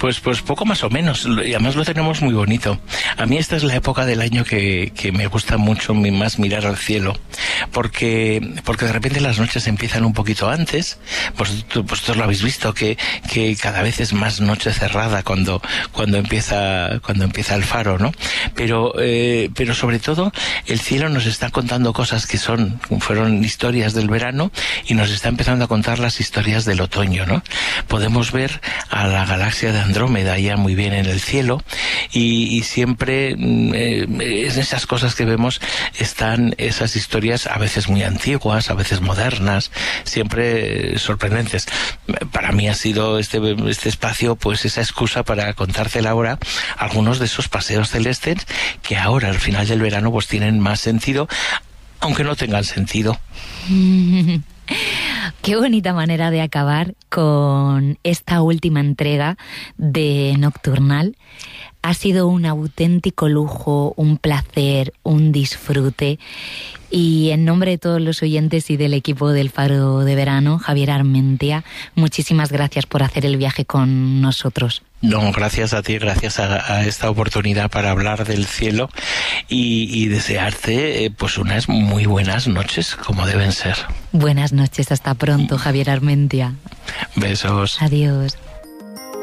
Pues poco más o menos, y además lo tenemos muy bonito. A mí esta es la época del año que me gusta mucho más mirar al cielo, porque de repente las noches empiezan un poquito antes. Vosotros lo habéis visto, que cada vez es más noche cerrada cuando empieza el faro, ¿no? Pero sobre todo el cielo nos está contando cosas que fueron historias del verano, y nos está empezando a contar las historias del otoño, ¿no? Podemos ver a la galaxia de Andrómeda ya muy bien en el cielo, y siempre en esas cosas que vemos están esas historias, a veces muy antiguas, a veces modernas, siempre sorprendentes. Para mí ha sido este espacio pues esa excusa para contártela ahora algunos de esos paseos celestes que ahora al final del verano pues tienen más sentido, aunque no tengan sentido. Qué bonita manera de acabar con esta última entrega de Nocturnal. Ha sido un auténtico lujo, un placer, un disfrute. Y en nombre de todos los oyentes y del equipo del Faro de Verano, Javier Armentia, muchísimas gracias por hacer el viaje con nosotros. No, gracias a ti, gracias a esta oportunidad para hablar del cielo y desearte pues unas muy buenas noches, como deben ser. Buenas noches, hasta pronto, Javier Armentia. Besos. Adiós.